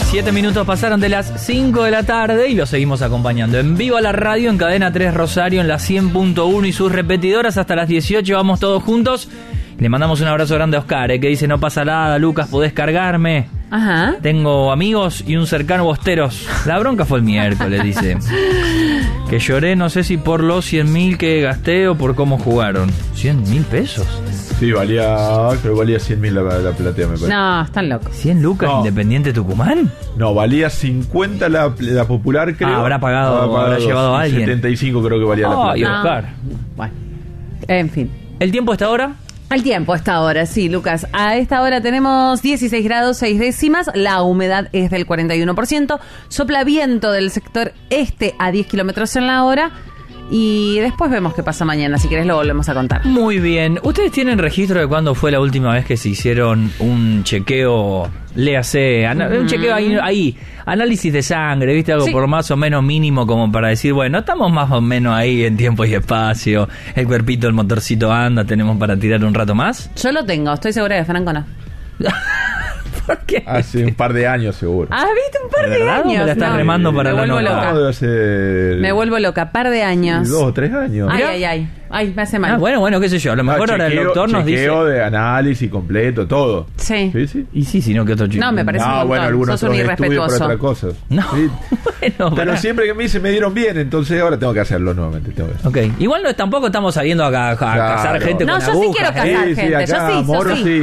7 minutos pasaron de las 5 de la tarde y lo seguimos acompañando en vivo a la radio en Cadena 3 Rosario en la 100.1 y sus repetidoras hasta las 18. Vamos todos juntos. Le mandamos un abrazo grande a Oscar, que dice: no pasa nada, Lucas, podés cargarme. Ajá. Tengo amigos y un cercano bosteros. La bronca fue el miércoles, dice. Que lloré, no sé si por los 100.000 que gasté o por cómo jugaron. ¿100.000 pesos? Sí, creo que valía 100.000 la platea, me parece. No, están locos. ¿100 lucas No. Independiente Tucumán? No, valía 50 la popular, creo. Habrá pagado, habrá llevado a alguien. 75 creo que valía la Ay, platea. Oscar. Bueno, en fin. ¿El tiempo está ahora? El tiempo a esta hora, sí, Lucas. A esta hora tenemos 16 grados 6 décimas, la humedad es del 41%, sopla viento del sector este a 10 kilómetros en la hora y después vemos qué pasa mañana, si querés lo volvemos a contar. Muy bien. ¿Ustedes tienen registro de cuándo fue la última vez que se hicieron un chequeo, léase, un chequeo ahí, análisis de sangre, viste, algo Sí. por más o menos mínimo como para decir, bueno, estamos más o menos ahí en tiempo y espacio, el cuerpito, el motorcito anda, tenemos para tirar un rato más? Yo lo tengo, estoy segura de Franco no. ¿Por qué? Hace un par de años seguro. Ah, ¿viste? Un par ¿De de verdad? años. ¿Me la estás remando para me la vuelvo nota? loca. No, debe ser... Me vuelvo loca, par de años. 2 o 3 años. Ay, me hace mal. Ah, bueno, qué sé yo, a lo mejor ahora el doctor nos dice... Chequeo de análisis completo, todo. Sí. Sí. Y sí, si no, ¿qué otro chico? No, me parece un No, montón. bueno, algunos Sos un otros estudios por irrespetuoso. otra cosa. No, Sí. bueno, Pero pará. siempre que me dicen me dieron bien, entonces ahora tengo que hacerlo nuevamente. Ok, igual no, tampoco estamos saliendo a cazar gente No, con yo sí agujas, quiero casar Sí, gente. acá, Yo sí, Moro, sí.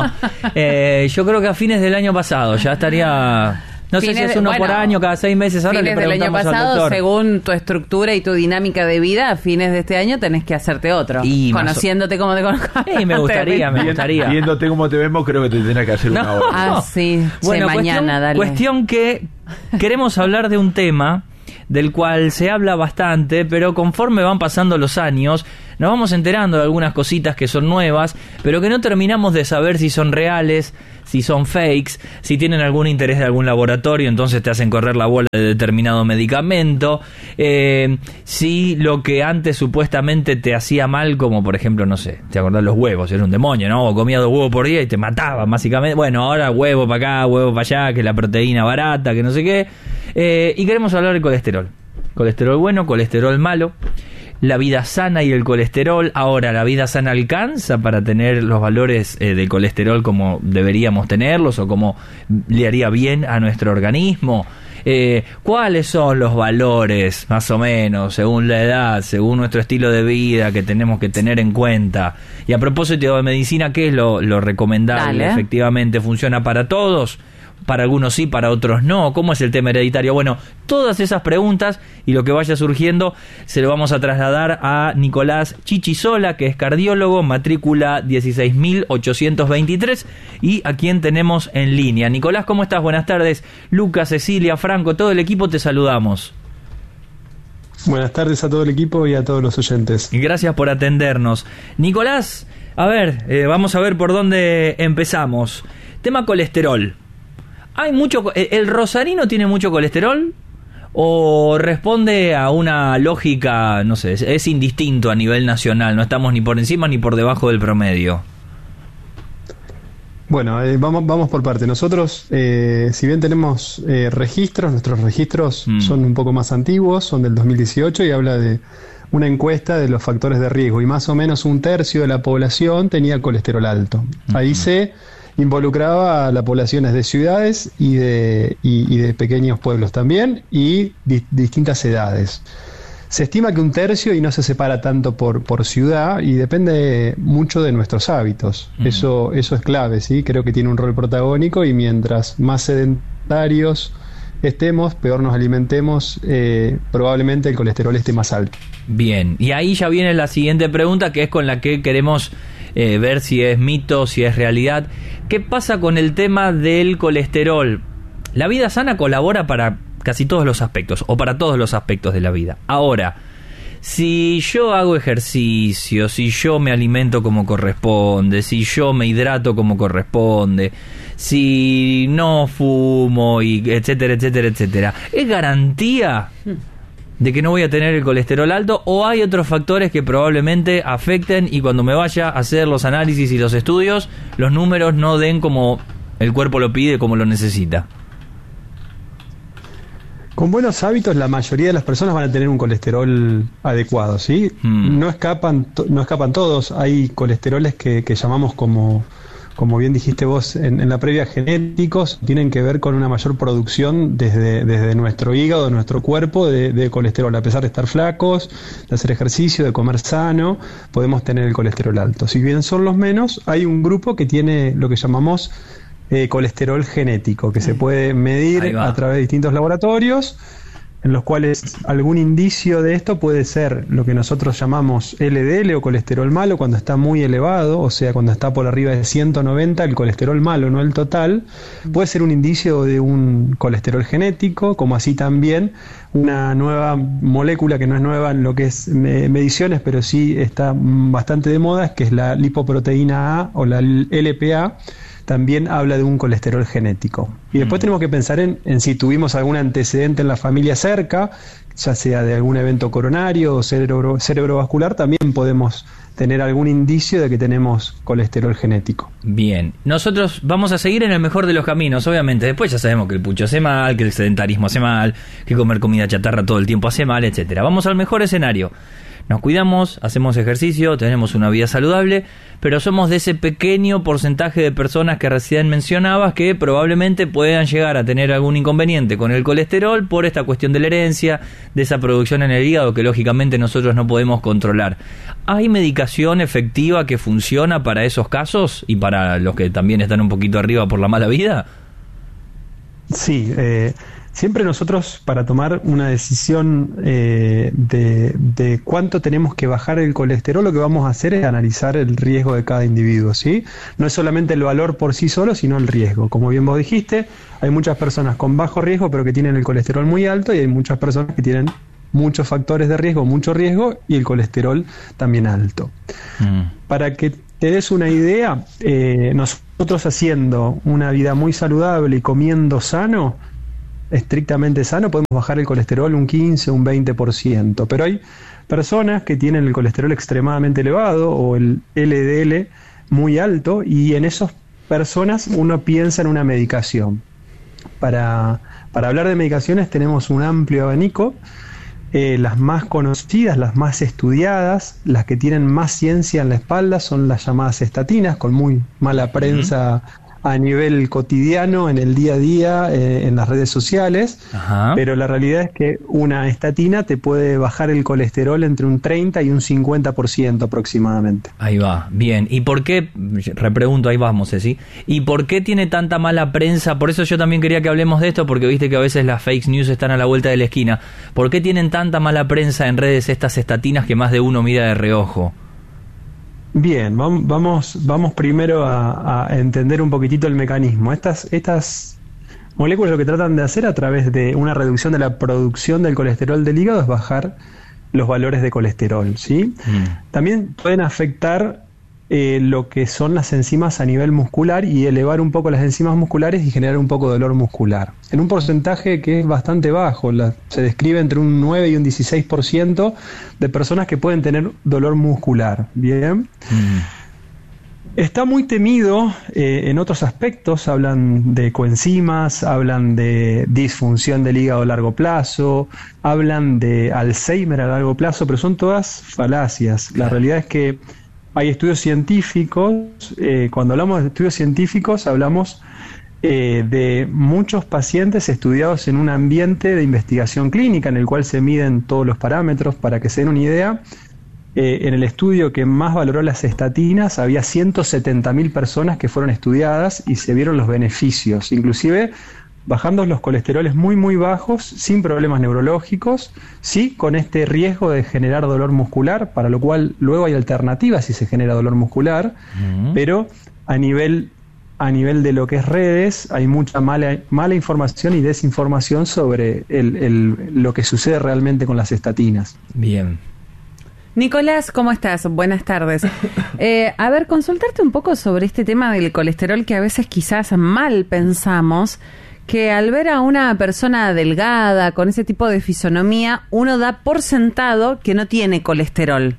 Yo creo que a fines del año pasado ya estaría... No sé si Fines es uno de- por bueno, año, cada 6 meses. Ahora le Fines del año preguntamos al pasado, doctor. según tu estructura y tu dinámica de vida, a fines de este año tenés que hacerte otro. Y más Conociéndote como te conozco. Me gustaría. Viéndote cómo te vemos, creo que te tendrás que hacer una No. hora. Ah, sí. Bueno, Che, mañana, dale. cuestión que queremos hablar de un tema del cual se habla bastante, pero conforme van pasando los años, nos vamos enterando de algunas cositas que son nuevas, pero que no terminamos de saber si son reales, si son fakes, si tienen algún interés de algún laboratorio, entonces te hacen correr la bola de determinado medicamento, si lo que antes supuestamente te hacía mal, como por ejemplo, no sé, te acordás los huevos, era un demonio, ¿no? O comía 2 huevos por día y te mataban, básicamente. Bueno, ahora huevo para acá, huevo para allá, que la proteína barata, que no sé qué. Y queremos hablar del colesterol. Colesterol bueno, colesterol malo. La vida sana y el colesterol. Ahora, ¿la vida sana alcanza para tener los valores de colesterol como deberíamos tenerlos o como le haría bien a nuestro organismo? ¿Cuáles son los valores, más o menos, según la edad, según nuestro estilo de vida que tenemos que tener en cuenta? Y a propósito de medicina, ¿qué es lo recomendable? Dale. ¿Efectivamente funciona para todos? Para algunos sí, para otros no. ¿Cómo es el tema hereditario? Bueno, todas esas preguntas y lo que vaya surgiendo se lo vamos a trasladar a Nicolás Chichisola, que es cardiólogo, matrícula 16.823, y a quien tenemos en línea. Nicolás, ¿cómo estás? Buenas tardes. Lucas, Cecilia, Franco, todo el equipo te saludamos. Buenas tardes a todo el equipo y a todos los oyentes. Y gracias por atendernos. Nicolás, a ver, vamos a ver por dónde empezamos. Tema colesterol. ¿Hay mucho? ¿El rosarino tiene mucho colesterol? ¿O responde a una lógica, no sé, es indistinto a nivel nacional? No estamos ni por encima ni por debajo del promedio. Bueno, vamos por parte. Nosotros, si bien tenemos registros, nuestros registros son un poco más antiguos, son del 2018 y habla de una encuesta de los factores de riesgo y más o menos 1/3 de la población tenía colesterol alto. Ahí se involucraba a las poblaciones de ciudades y de pequeños pueblos también y distintas edades. Se estima que 1/3 y no se separa tanto por ciudad y depende mucho de nuestros hábitos. Eso es clave, ¿sí? Creo que tiene un rol protagónico y mientras más sedentarios estemos, peor nos alimentemos, probablemente el colesterol esté más alto. Bien, y ahí ya viene la siguiente pregunta, que es con la que queremos ver si es mito, si es realidad. ¿Qué pasa con el tema del colesterol? La vida sana colabora para casi todos los aspectos, o para todos los aspectos de la vida. Ahora, si yo hago ejercicio, si yo me alimento como corresponde, si yo me hidrato como corresponde, si no fumo, y etcétera, etcétera, etcétera, ¿es garantía de que no voy a tener el colesterol alto, o hay otros factores que probablemente afecten y cuando me vaya a hacer los análisis y los estudios, los números no den como el cuerpo lo pide, como lo necesita? Con buenos hábitos la mayoría de las personas van a tener un colesterol adecuado, ¿sí? No escapan todos. Hay colesteroles que llamamos como bien dijiste vos en la previa, genéticos, tienen que ver con una mayor producción desde nuestro hígado, de nuestro cuerpo, de colesterol. A pesar de estar flacos, de hacer ejercicio, de comer sano, podemos tener el colesterol alto. Si bien son los menos, hay un grupo que tiene lo que llamamos colesterol genético, que se puede medir a través de distintos laboratorios, en los cuales algún indicio de esto puede ser lo que nosotros llamamos LDL o colesterol malo, cuando está muy elevado, o sea, cuando está por arriba de 190, el colesterol malo, no el total, puede ser un indicio de un colesterol genético, como así también una nueva molécula que no es nueva en lo que es mediciones, pero sí está bastante de moda, que es la lipoproteína A o la LPA, también habla de un colesterol genético. Y después tenemos que pensar en si tuvimos algún antecedente en la familia cerca, ya sea de algún evento coronario o cerebrovascular, también podemos tener algún indicio de que tenemos colesterol genético. Bien, nosotros vamos a seguir en el mejor de los caminos, obviamente. Después ya sabemos que el pucho hace mal, que el sedentarismo hace mal, que comer comida chatarra todo el tiempo hace mal, etcétera. Vamos al mejor escenario. Nos cuidamos, hacemos ejercicio, tenemos una vida saludable, pero somos de ese pequeño porcentaje de personas que recién mencionabas que probablemente puedan llegar a tener algún inconveniente con el colesterol por esta cuestión de la herencia, de esa producción en el hígado que lógicamente nosotros no podemos controlar. ¿Hay medicación efectiva que funciona para esos casos y para los que también están un poquito arriba por la mala vida? Sí, siempre nosotros, para tomar una decisión de cuánto tenemos que bajar el colesterol, lo que vamos a hacer es analizar el riesgo de cada individuo, ¿sí? No es solamente el valor por sí solo, sino el riesgo. Como bien vos dijiste, hay muchas personas con bajo riesgo, pero que tienen el colesterol muy alto, y hay muchas personas que tienen muchos factores de riesgo, mucho riesgo, y el colesterol también alto. Para que te des una idea, nosotros haciendo una vida muy saludable y comiendo sano, estrictamente sano, podemos bajar el colesterol un 15, un 20%, pero hay personas que tienen el colesterol extremadamente elevado o el LDL muy alto, y en esas personas uno piensa en una medicación. Para hablar de medicaciones tenemos un amplio abanico. Las más conocidas, las más estudiadas, las que tienen más ciencia en la espalda son las llamadas estatinas, con muy mala prensa a nivel cotidiano, en el día a día, en las redes sociales. Pero la realidad es que una estatina te puede bajar el colesterol entre un 30 y un 50% aproximadamente. Ahí va, bien. ¿Y por qué? Repregunto, ahí vamos, Ceci. ¿Y por qué tiene tanta mala prensa? Por eso yo también quería que hablemos de esto, porque viste que a veces las fake news están a la vuelta de la esquina. ¿Por qué tienen tanta mala prensa en redes estas estatinas que más de uno mira de reojo? Bien, vamos primero a entender un poquitito el mecanismo. Estas moléculas lo que tratan de hacer a través de una reducción de la producción del colesterol del hígado es bajar los valores de colesterol, ¿sí? También pueden afectar lo que son las enzimas a nivel muscular y elevar un poco las enzimas musculares y generar un poco de dolor muscular. En un porcentaje que es bastante bajo, se describe entre un 9 y un 16% de personas que pueden tener dolor muscular. Bien. Está muy temido en otros aspectos, hablan de coenzimas, hablan de disfunción del hígado a largo plazo, hablan de Alzheimer a largo plazo, pero son todas falacias. La realidad es que hay estudios científicos, cuando hablamos de estudios científicos hablamos de muchos pacientes estudiados en un ambiente de investigación clínica en el cual se miden todos los parámetros. Para que se den una idea, en el estudio que más valoró las estatinas había 170.000 personas que fueron estudiadas y se vieron los beneficios, inclusive bajando los colesteroles muy muy bajos, sin problemas neurológicos, sí con este riesgo de generar dolor muscular, para lo cual luego hay alternativas si se genera dolor muscular, pero a nivel de lo que es redes hay mucha mala información y desinformación sobre lo que sucede realmente con las estatinas. Bien. Nicolás, ¿cómo estás? Buenas tardes. A ver, consultarte un poco sobre este tema del colesterol, que a veces quizás mal pensamos que al ver a una persona delgada, con ese tipo de fisonomía, uno da por sentado que no tiene colesterol.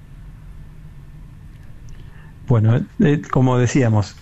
Bueno, como decíamos,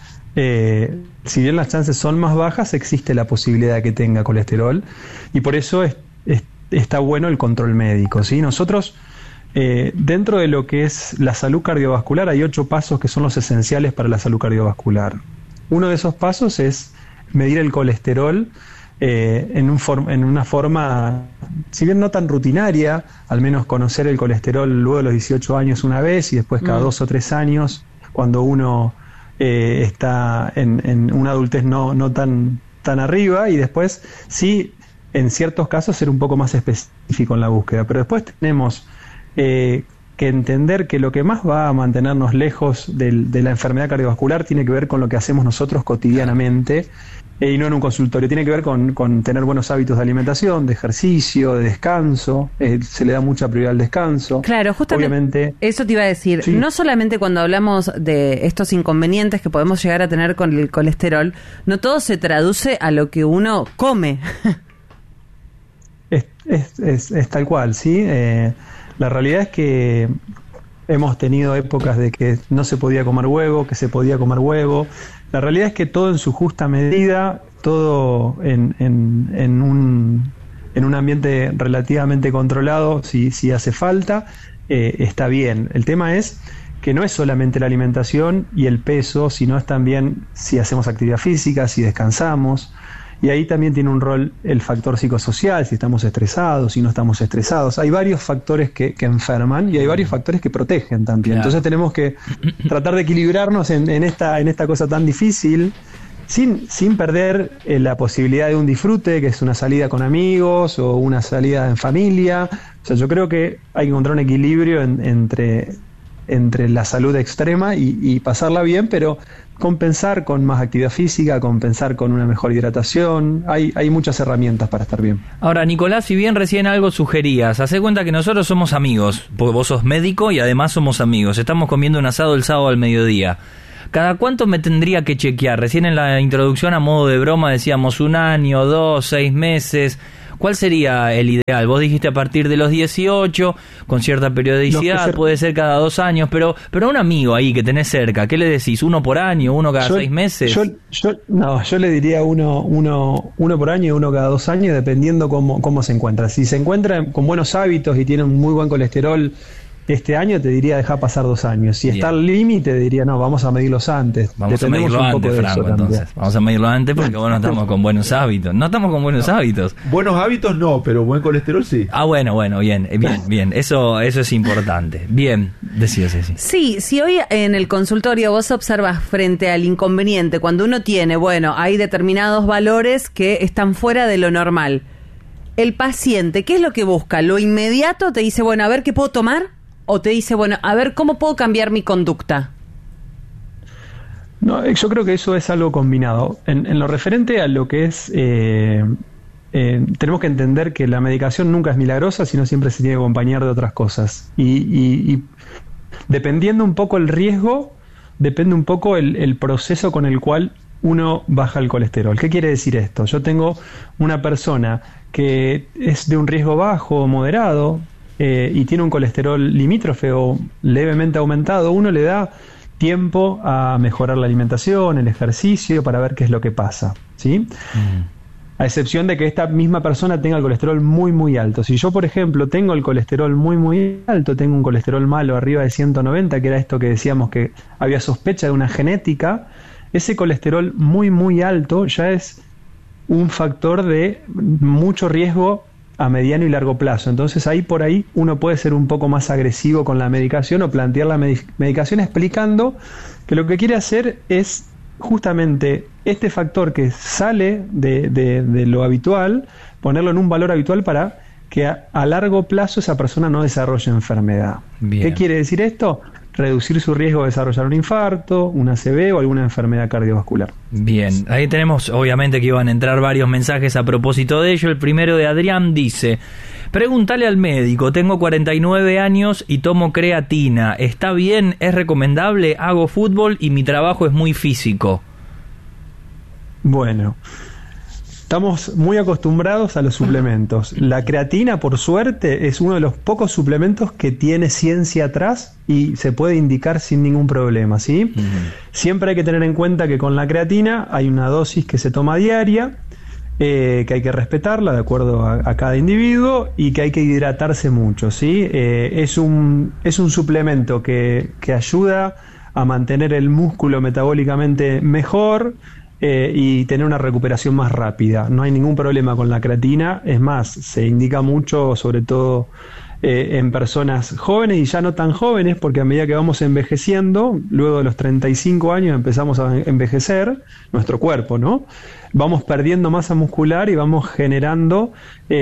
si bien las chances son más bajas, existe la posibilidad de que tenga colesterol, y por eso está bueno el control médico, ¿sí? Nosotros, dentro de lo que es la salud cardiovascular, hay 8 pasos que son los esenciales para la salud cardiovascular. Uno de esos pasos es medir el colesterol en una forma, si bien no tan rutinaria, al menos conocer el colesterol luego de los 18 años una vez y después cada 2 o 3 años, cuando uno está en una adultez no tan arriba, y después sí, en ciertos casos ser un poco más específico en la búsqueda. Pero después tenemos que entender que lo que más va a mantenernos lejos de la enfermedad cardiovascular tiene que ver con lo que hacemos nosotros cotidianamente, y no en un consultorio. Tiene que ver con tener buenos hábitos de alimentación, de ejercicio, de descanso. Se le da mucha prioridad al descanso. Claro, justamente obviamente, eso te iba a decir. Sí. No solamente cuando hablamos de estos inconvenientes que podemos llegar a tener con el colesterol, no todo se traduce a lo que uno come. Es tal cual, ¿sí? La realidad es que hemos tenido épocas de que no se podía comer huevo, que se podía comer huevo. La realidad es que todo en su justa medida, todo en un ambiente relativamente controlado, si hace falta, está bien. El tema es que no es solamente la alimentación y el peso, sino es también si hacemos actividad física, si descansamos. Y ahí también tiene un rol el factor psicosocial, si estamos estresados, si no estamos estresados. Hay varios factores que enferman y hay varios factores que protegen también. Claro. Entonces tenemos que tratar de equilibrarnos en esta cosa tan difícil, sin perder la posibilidad de un disfrute, que es una salida con amigos o una salida en familia. O sea, yo creo que hay que encontrar un equilibrio entre la salud extrema y pasarla bien, pero compensar con más actividad física, compensar con una mejor hidratación. Hay muchas herramientas para estar bien. Ahora, Nicolás, si bien recién algo sugerías, hacé cuenta que nosotros somos amigos, porque vos sos médico y además somos amigos. Estamos comiendo un asado el sábado al mediodía. ¿Cada cuánto me tendría que chequear? Recién en la introducción, a modo de broma, decíamos 1 año, 2, 6 meses... ¿Cuál sería el ideal? Vos dijiste a partir de los 18, con cierta periodicidad, puede ser cada 2 años, pero a un amigo ahí que tenés cerca, ¿qué le decís? ¿1 por año? ¿1 cada 6 meses? Yo le diría uno por año y 1 cada 2 años, dependiendo cómo se encuentra. Si se encuentra con buenos hábitos y tiene un muy buen colesterol este año, te diría dejar pasar 2 años. Si está al límite, diría no, vamos a medirlos antes. Vamos a medirlo antes, Franco, entonces. Vamos a medirlo antes porque vos no estamos con buenos hábitos. No estamos con buenos hábitos. Buenos hábitos no, pero buen colesterol sí. Ah, bueno, bien. Eso es importante. Bien, decías así. Sí, si hoy en el consultorio vos observas frente al inconveniente, cuando uno tiene, hay determinados valores que están fuera de lo normal. El paciente, ¿qué es lo que busca? ¿Lo inmediato? Te dice, a ver qué puedo tomar. ¿O te dice, a ver, ¿cómo puedo cambiar mi conducta? No, yo creo que eso es algo combinado. En lo referente a lo que es... tenemos que entender que la medicación nunca es milagrosa, sino siempre se tiene que acompañar de otras cosas. Y dependiendo un poco el riesgo, depende un poco el proceso con el cual uno baja el colesterol. ¿Qué quiere decir esto? Yo tengo una persona que es de un riesgo bajo o moderado, y tiene un colesterol limítrofe o levemente aumentado. Uno le da tiempo a mejorar la alimentación, el ejercicio, para ver qué es lo que pasa, ¿sí? A excepción de que esta misma persona tenga el colesterol muy, muy alto. Si yo, por ejemplo, tengo el colesterol muy, muy alto, tengo un colesterol malo arriba de 190, que era esto que decíamos que había sospecha de una genética, ese colesterol muy, muy alto ya es un factor de mucho riesgo a mediano y largo plazo. Entonces por ahí uno puede ser un poco más agresivo con la medicación o plantear la medicación explicando que lo que quiere hacer es justamente este factor que sale de lo habitual, ponerlo en un valor habitual para que a largo plazo esa persona no desarrolle enfermedad. Bien. ¿Qué quiere decir esto? Reducir su riesgo de desarrollar un infarto, un ACV o alguna enfermedad cardiovascular. Bien, ahí tenemos obviamente que iban a entrar varios mensajes a propósito de ello. El primero de Adrián dice: pregúntale al médico, tengo 49 años y tomo creatina, ¿está bien? ¿Es recomendable? Hago fútbol y mi trabajo es muy físico. Bueno, estamos muy acostumbrados a los suplementos. La creatina, por suerte, es uno de los pocos suplementos que tiene ciencia atrás y se puede indicar sin ningún problema, ¿sí? Siempre hay que tener en cuenta que con la creatina hay una dosis que se toma diaria que hay que respetarla de acuerdo a cada individuo y que hay que hidratarse mucho, ¿sí? Es un suplemento que ayuda a mantener el músculo metabólicamente mejor y tener una recuperación más rápida. No hay ningún problema con la creatina, es más, se indica mucho, sobre todo en personas jóvenes y ya no tan jóvenes, porque a medida que vamos envejeciendo, luego de los 35 años empezamos a envejecer, nuestro cuerpo, ¿no? Vamos perdiendo masa muscular y vamos generando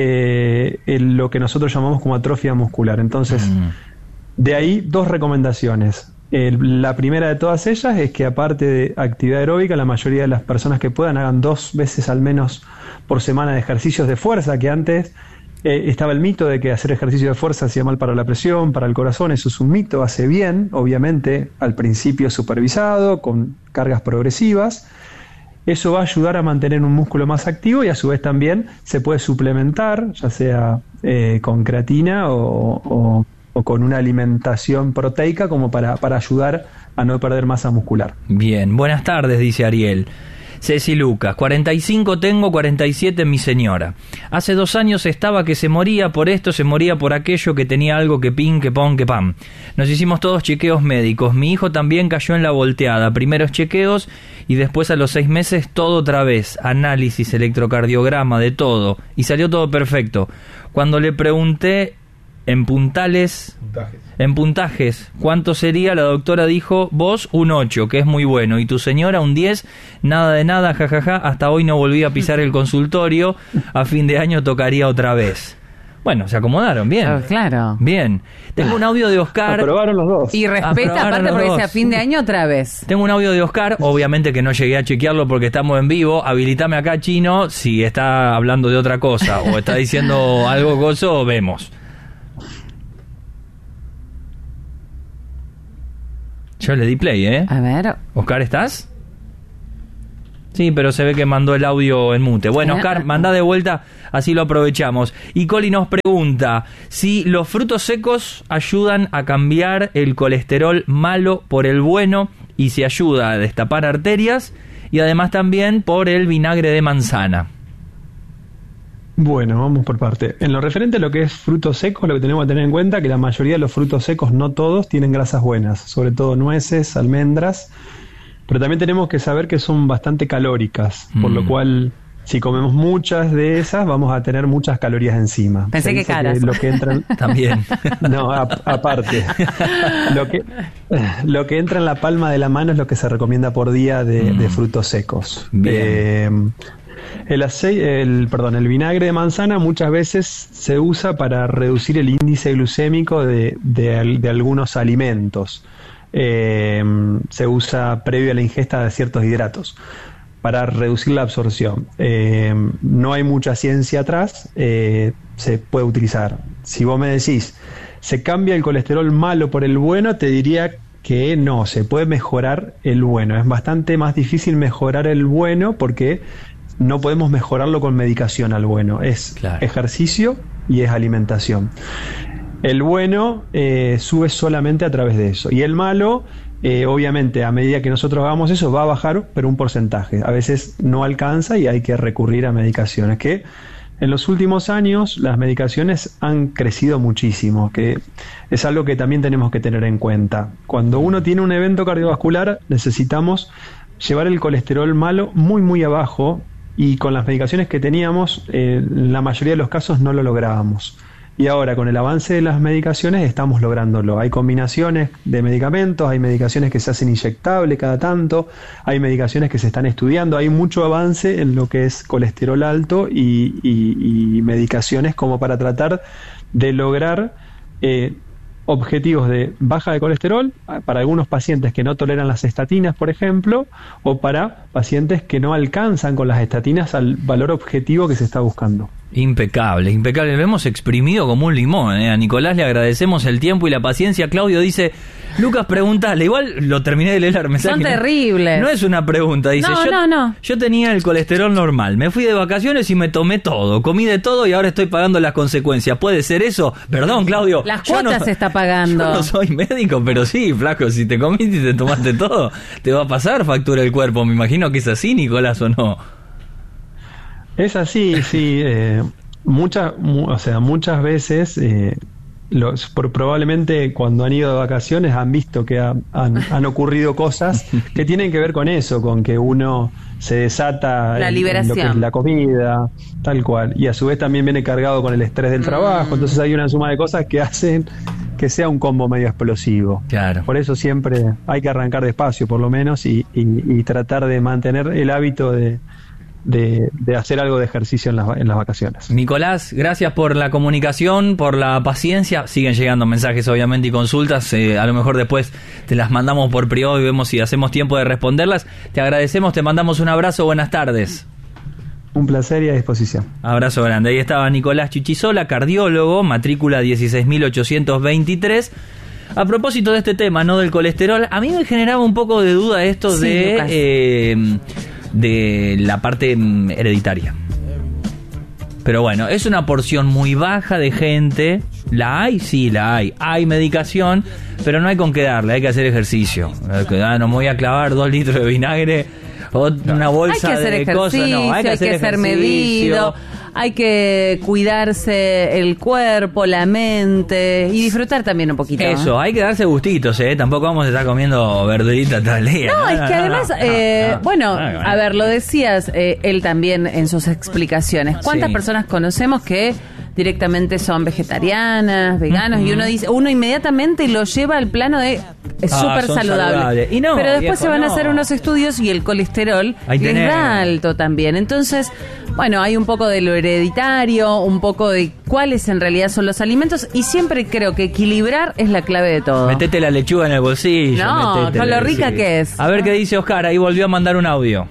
lo que nosotros llamamos como atrofia muscular. Entonces, de ahí 2 recomendaciones. La primera de todas ellas es que, aparte de actividad aeróbica, la mayoría de las personas que puedan hagan 2 veces al menos por semana de ejercicios de fuerza, que antes estaba el mito de que hacer ejercicio de fuerza hacía mal para la presión, para el corazón. Eso es un mito, hace bien, obviamente, al principio supervisado, con cargas progresivas. Eso va a ayudar a mantener un músculo más activo y a su vez también se puede suplementar, ya sea con creatina o con una alimentación proteica como para ayudar a no perder masa muscular. Bien, buenas tardes, dice Ariel. Ceci Lucas, 45 tengo, 47 mi señora. Hace 2 años estaba que se moría por esto, se moría por aquello, que tenía algo, que pin, que pon, que pam. Nos hicimos todos chequeos médicos. Mi hijo también cayó en la volteada. Primeros chequeos y después a los 6 meses todo otra vez. Análisis, electrocardiograma, de todo. Y salió todo perfecto. Cuando le pregunté en puntajes, ¿cuánto sería? La doctora dijo, vos un 8, que es muy bueno, y tu señora un 10, nada de nada, jajaja, hasta hoy no volví a pisar el consultorio, a fin de año tocaría otra vez. Bueno, se acomodaron, bien. Claro. Bien. Tengo un audio de Oscar. Aprobaron los 2. Y respeta, aparte, porque dice a fin de año otra vez. Tengo un audio de Oscar, obviamente que no llegué a chequearlo porque estamos en vivo. Habilitame acá, Chino, si está hablando de otra cosa o está diciendo algo gozo, vemos. Yo le di play, A ver. Oscar, ¿estás? Sí, pero se ve que mandó el audio en mute. Bueno, Oscar, manda de vuelta, así lo aprovechamos. Y Coli nos pregunta si los frutos secos ayudan a cambiar el colesterol malo por el bueno y si ayuda a destapar arterias y además también por el vinagre de manzana. Bueno, vamos por parte. En lo referente a lo que es frutos secos, lo que tenemos que tener en cuenta es que la mayoría de los frutos secos, no todos, tienen grasas buenas, sobre todo nueces, almendras, pero también tenemos que saber que son bastante calóricas, por lo cual, si comemos muchas de esas, vamos a tener muchas calorías encima. Pensé que caras. Lo que entra También. No, aparte. Lo que entra en la palma de la mano es lo que se recomienda por día de frutos secos. Bien. El vinagre de manzana muchas veces se usa para reducir el índice glucémico de algunos alimentos. Se usa previo a la ingesta de ciertos hidratos para reducir la absorción. No hay mucha ciencia atrás, se puede utilizar. Si vos me decís, ¿se cambia el colesterol malo por el bueno? Te diría que no, se puede mejorar el bueno. Es bastante más difícil mejorar el bueno porque no podemos mejorarlo con medicación al bueno. Es ejercicio y es alimentación. El bueno sube solamente a través de eso. Y el malo, obviamente, a medida que nosotros hagamos eso, va a bajar, pero un porcentaje. A veces no alcanza y hay que recurrir a medicaciones. Que en los últimos años las medicaciones han crecido muchísimo, que es algo que también tenemos que tener en cuenta. Cuando uno tiene un evento cardiovascular, necesitamos llevar el colesterol malo muy, muy abajo. Y con las medicaciones que teníamos, en la mayoría de los casos no lo lográbamos. Y ahora, con el avance de las medicaciones, estamos lográndolo. Hay combinaciones de medicamentos, hay medicaciones que se hacen inyectables cada tanto, hay medicaciones que se están estudiando, hay mucho avance en lo que es colesterol alto y medicaciones como para tratar de lograr objetivos de baja de colesterol para algunos pacientes que no toleran las estatinas, por ejemplo, o para pacientes que no alcanzan con las estatinas al valor objetivo que se está buscando. Impecable, impecable. Lo hemos exprimido como un limón, A Nicolás le agradecemos el tiempo y la paciencia. Claudio dice, Lucas, preguntale. Igual lo terminé de leer el mensaje. Son terribles. No es una pregunta. Dice, yo tenía el colesterol normal. Me fui de vacaciones y me tomé todo. Comí de todo y ahora estoy pagando las consecuencias. ¿Puede ser eso? Perdón, Claudio. Las cuotas se está pagando. Yo no soy médico, pero sí, flaco, si te comiste y te tomaste todo, te va a pasar factura el cuerpo. Me imagino que es así, Nicolás, ¿o no? Es así, sí. Muchas veces probablemente cuando han ido de vacaciones han visto que han ocurrido cosas que tienen que ver con eso, con que uno se desata la liberación, en lo que es la comida, tal cual, y a su vez también viene cargado con el estrés del trabajo, entonces hay una suma de cosas que hacen que sea un combo medio explosivo. Claro. Por eso siempre hay que arrancar despacio por lo menos y tratar de mantener el hábito de hacer algo de ejercicio en las vacaciones. Nicolás, gracias por la comunicación, por la paciencia. Siguen llegando mensajes obviamente y consultas, a lo mejor después te las mandamos por privado y vemos si hacemos tiempo de responderlas. Te agradecemos, te mandamos un abrazo, buenas tardes. Un placer y a disposición. Abrazo grande. Ahí estaba Nicolás Chichisola, cardiólogo, matrícula 16.823. A propósito de este tema, ¿no? Del colesterol, a mí me generaba un poco de duda esto de la parte hereditaria. Pero bueno, es una porción muy baja de gente. ¿La hay? Sí, la hay. Hay medicación, pero no hay con qué darle, hay que hacer ejercicio. No me voy a clavar 2 litros de vinagre o una bolsa de cosas. No, hay que ser medido. Hay que cuidarse el cuerpo, la mente y disfrutar también un poquito. Eso, hay que darse gustitos, Tampoco vamos a estar comiendo verdurita todo el día. No, es que además, a ver, lo decías él también en sus explicaciones. ¿Cuántas personas conocemos que directamente son vegetarianas, veganos, y uno inmediatamente lo lleva al plano de súper saludable. Y no, pero después se van a hacer unos estudios y el colesterol les da alto también. Entonces, bueno, hay un poco de lo hereditario, un poco de cuáles en realidad son los alimentos, y siempre creo que equilibrar es la clave de todo. Metete la lechuga en el bolsillo. No, con lo rica que es. A ver qué dice Oscar, ahí volvió a mandar un audio.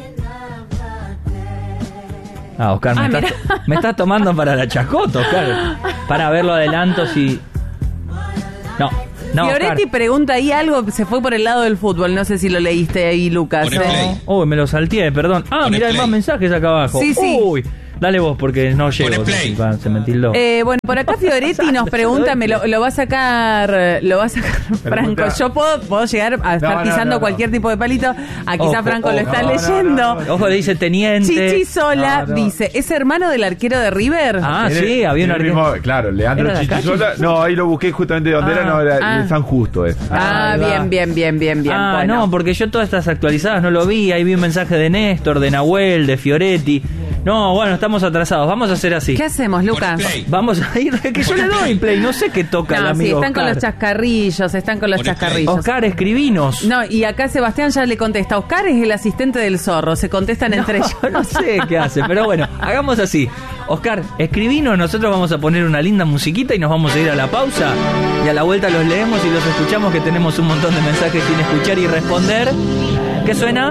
Oscar, me estás tomando para la chacota, Oscar. Para verlo adelanto si... No, Fioretti Oscar. pregunta ahí algo, se fue por el lado del fútbol, no sé si lo leíste ahí, Lucas. Me lo salteé, perdón. Mirá, hay más mensajes acá abajo. Sí. Uy, dale vos porque no llego. Se me tildó. Bueno, por acá Fioretti nos pregunta, lo va a sacar Franco. Yo puedo llegar a estar pisando cualquier tipo de palito. Quizá Franco lo está leyendo. Ojo, le dice teniente. Chichisola dice, ¿es hermano del arquero de River? Sí, había un arquero. Claro, Leandro Chichisola. No, ahí lo busqué justamente donde era de San Justo. Bien. Bueno. No, porque yo todas estas actualizadas no lo vi. Ahí vi un mensaje de Néstor, de Nahuel, de Fioretti. No, bueno, estamos atrasados. Vamos a hacer así. ¿Qué hacemos, Lucas? Vamos a ir, que yo le doy play. No sé qué toca el amigo están Oscar. Con los chascarrillos. Oscar, escribinos. No, y acá Sebastián ya le contesta. Oscar es el asistente del zorro. Se contestan entre ellos. No sé qué hace, pero bueno, hagamos así. Oscar, escribinos. Nosotros vamos a poner una linda musiquita y nos vamos a ir a la pausa. Y a la vuelta los leemos y los escuchamos, que tenemos un montón de mensajes sin escuchar y responder. ¿Qué suena?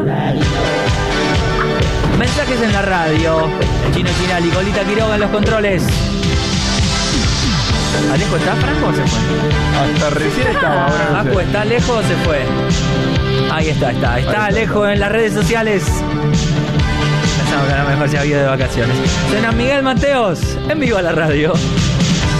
Mensajes en la radio. El Chino Chinali, Colita Quiroga en los controles. ¿Alejo está, Franco, o se fue? Hasta recién estaba, ahora no sé. Acu, ¿está Alejo o se fue? Ahí está Alejo en las redes sociales. Pensamos que a lo mejor se había ido de vacaciones. Suena Miguel Mateos en vivo a la radio.